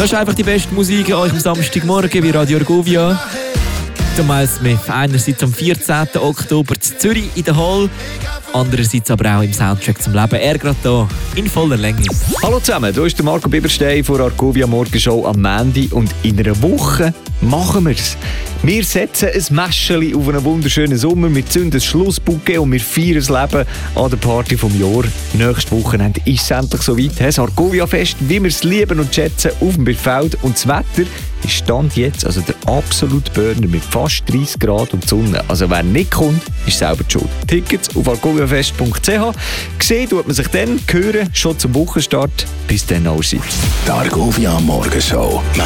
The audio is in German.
Das ist einfach die beste Musik an euch am Samstagmorgen bei Radio Argovia. Der Miles Smith, einerseits am 14. Oktober in Zürich in der Hall, andererseits aber auch im Soundtrack zum Leben. Er gerade hier in voller Länge. Hallo zusammen, hier ist der Marco Biberstein von Argovia Morgenshow am Montag und in einer Woche machen wir es. Wir setzen ein Mäscheli auf einen wunderschönen Sommer, wir zünden ein Schlussbouquet und wir feiern das Leben an der Party vom Jahr. Nächstes Wochenende ist es endlich soweit. Das Argovia-Fest, wie wir es lieben und schätzen, auf dem Bielfeld. Und das Wetter ist Stand jetzt also der absolute Burner mit fast 30 Grad und Sonne. Also wer nicht kommt, ist selber die Schuld. Tickets auf argoviafest.ch. Gesehen tut man sich dann, hören schon zum Wochenstart. Bis dann, alles. Die Argovia Morgenshow.